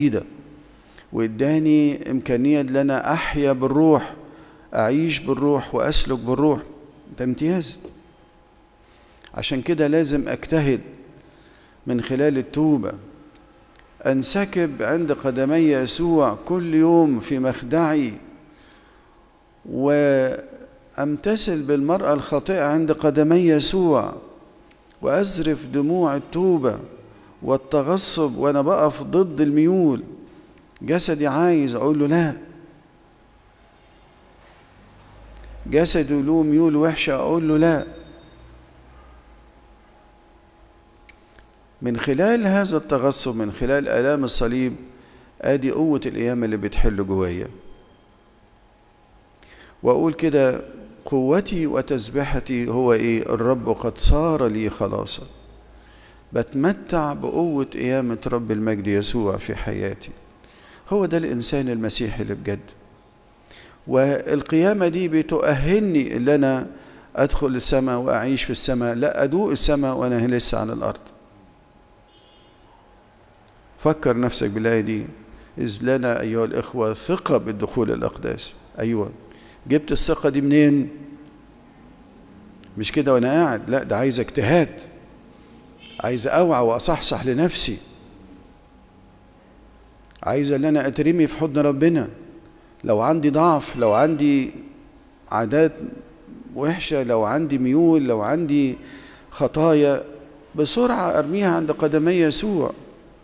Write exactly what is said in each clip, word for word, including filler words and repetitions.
جديدة، واداني إمكانية ان انا احيا بالروح، اعيش بالروح واسلك بالروح. ده امتياز. عشان كده لازم اجتهد من خلال التوبة، انسكب عند قدمي يسوع كل يوم في مخدعي، وامتثل بالمرأة الخاطئة عند قدمي يسوع، وأزرف دموع التوبة والتغصب وأنا بقف ضد الميول. جسدي عايز أقول له لا، جسدي له ميول وحشة أقول له لا. من خلال هذا التغصب، من خلال آلام الصليب، آدي قوة القيامة اللي بتحل جوايا. وأقول كده: قوتي وتسبحتي هو إيه؟ الرب قد صار لي خلاصا. بتمتع بقوة قيامة رب المجد يسوع في حياتي. هو ده الإنسان المسيحي اللي بجد. والقيامة دي بتؤهلني اللي أنا أدخل السماء وأعيش في السماء، لا أدوق السماء وأنا لسه على الأرض. فكر نفسك بالآية دي: إذ لنا أيها الإخوة ثقة بالدخول الأقداس. أيوة، جبت الثقة دي منين؟ مش كده وأنا قاعد، لا، ده عايز اجتهاد، عايز أوعى وأصحصح لنفسي، عايز ان انا اترمي في حضن ربنا. لو عندي ضعف، لو عندي عادات وحشة، لو عندي ميول، لو عندي خطايا، بسرعة ارميها عند قدمي يسوع.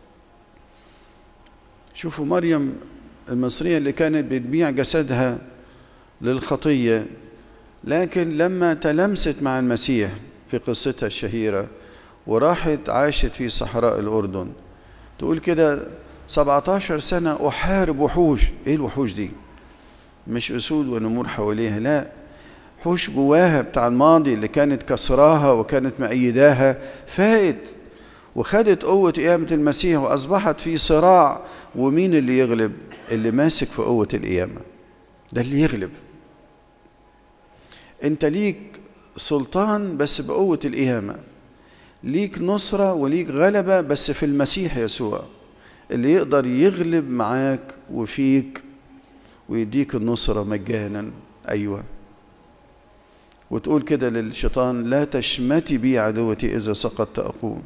شوفوا مريم المصرية اللي كانت بتبيع جسدها للخطية، لكن لما تلمست مع المسيح في قصتها الشهيرة وراحت عاشت في صحراء الأردن، تقول كده: سبعتاشر سنة أحارب وحوش. إيه الوحوش دي؟ مش أسود ونمور حواليها، لا، وحوش جواها بتاع الماضي اللي كانت كسراها وكانت مأيداها، فائت وخدت قوة قيامة المسيح وأصبحت في صراع. ومين اللي يغلب؟ اللي ماسك في قوة القيامة، ده اللي يغلب. أنت ليك سلطان بس بقوة القيامة، ليك نصرة وليك غلبة بس في المسيح يسوع، اللي يقدر يغلب معاك وفيك ويديك النصرة مجانا. أيوة. وتقول كده للشيطان: لا تشمتي بي عدوتي، إذا سقطت أقوم.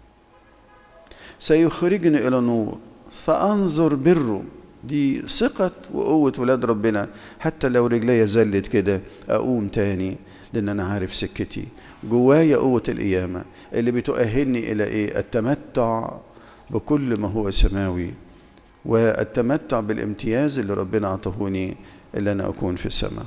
سيخرجني إلى نور فأنظر بره. دي ثقة وقوة ولاد ربنا. حتى لو رجلي زلت كده أقوم تاني، لأن أنا عارف سكتي. جوايا قوة القيامة اللي بتؤهلني إلى إيه؟ التمتع بكل ما هو سماوي، والتمتع بالامتياز اللي ربنا عطهوني، اللي أنا أكون في السماء.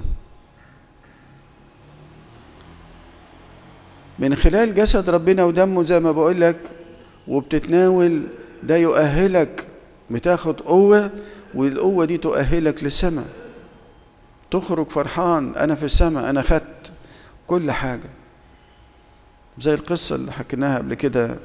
من خلال جسد ربنا ودمه زي ما بقول لك، وبتتناول ده يؤهلك، بتاخد قوة، والقوة دي تؤهلك للسماء. تخرج فرحان: أنا في السماء، أنا خدت كل حاجة. زي القصة اللي حكيناها قبل كده،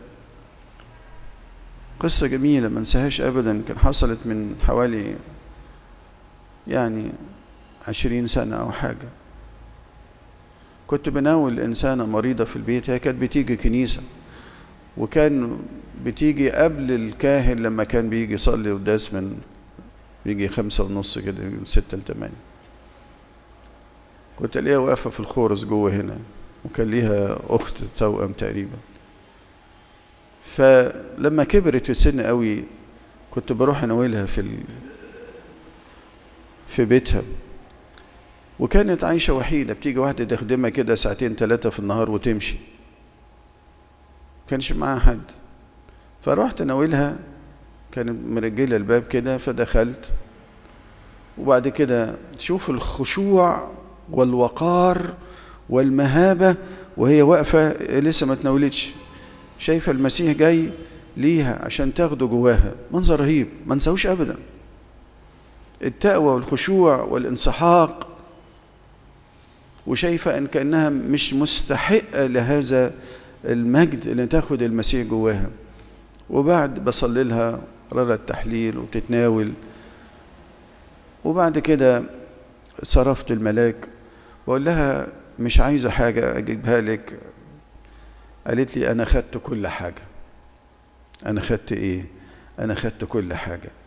قصة جميلة ما انساهاش أبدا، كان حصلت من حوالي يعني عشرين سنة أو حاجة. كنت بناول إنسانة مريضة في البيت، هي كانت بتيجي كنيسة، وكان بتيجي قبل الكاهن لما كان بيجي يصلي قداس، من بيجي خمسة ونص كده، من ستة لتمانية. كنت ألاقيها واقفة في الخورس جوه هنا، وكان ليها أخت توأم تقريبا. فلما كبرت في السن قوي كنت بروح اناولها في ال... في بيتها، وكانت عايشة وحيدة. بتيجي واحدة تخدمها كده ساعتين ثلاثة في النهار وتمشي، كانش معاها حد. فروحت اناولها، كانت مرجلة الباب كده، فدخلت. وبعد كده شوف الخشوع والوقار والمهابة وهي واقفة لسه ما تناولتش، شايفة المسيح جاي ليها عشان تاخده جواها. منظر رهيب ما نساوش أبدا. التقوى والخشوع والانسحاق، وشايفة أن كأنها مش مستحقة لهذا المجد اللي تاخد المسيح جواها. وبعد بصلي لها قرار التحليل وتتناول، وبعد كده صرفت الملاك وقال لها: مش عايزة حاجة أجيبها لك. قالت لي: أنا خدت كل حاجة. أنا خدت إيه؟ أنا خدت كل حاجة.